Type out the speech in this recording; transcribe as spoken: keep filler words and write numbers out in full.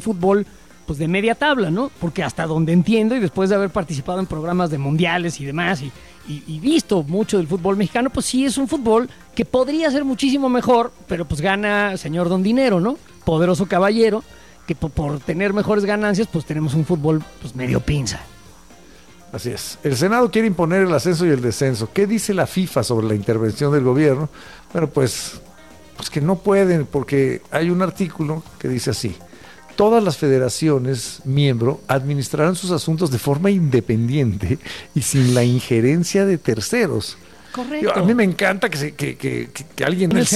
fútbol pues de media tabla, ¿no? Porque hasta donde entiendo, y después de haber participado en programas de mundiales y demás, y, y, y visto mucho del fútbol mexicano, pues sí es un fútbol que podría ser muchísimo mejor, pero pues gana señor Don Dinero, ¿no? Poderoso caballero, que por, por tener mejores ganancias, pues tenemos un fútbol pues medio pinza. Así es. El Senado quiere imponer el ascenso y el descenso. ¿Qué dice la FIFA sobre la intervención del gobierno? Bueno, pues, pues que no pueden, porque hay un artículo que dice así: todas las federaciones miembro administrarán sus asuntos de forma independiente y sin la injerencia de terceros. Correcto. Yo, a mí me encanta que, se, que, que, que, que alguien en el